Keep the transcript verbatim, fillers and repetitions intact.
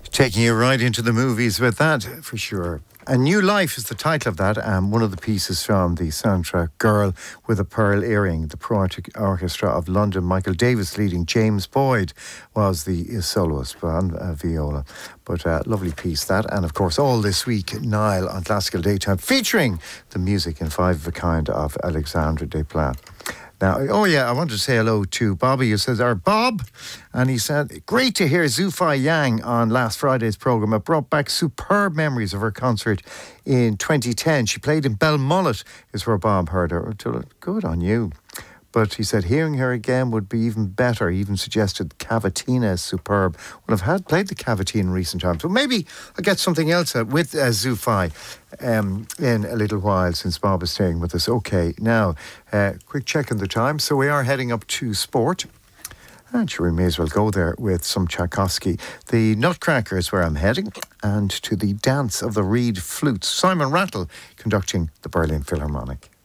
Taking you right into the movies with that, for sure. A New Life is the title of that, and one of the pieces from the soundtrack, Girl with a Pearl Earring. The Pro Orchestra of London, Michael Davis leading, James Boyd was the soloist on uh, viola. But uh, lovely piece that, and of course all this week, Nile on Classical Daytime, featuring the music in Five of a Kind of Alexandre Desplat. Now, oh yeah, I wanted to say hello to Bobby, who says, our Bob, and he said, great to hear Zhu Fei Yang on last Friday's programme. It brought back superb memories of her concert in twenty ten. She played in Belmullet, is where Bob heard her. Good on you. But he said hearing her again would be even better. He even suggested Cavatina is superb. Well, I've had played the Cavatina in recent times. So maybe I'll get something else out with uh, Zhu Fei um, in a little while, since Bob is staying with us. Okay, now, uh, quick check on the time. So we are heading up to sport. And sure, we may as well go there with some Tchaikovsky. The Nutcracker is where I'm heading, and to the dance of the reed flutes. Simon Rattle conducting the Berlin Philharmonic.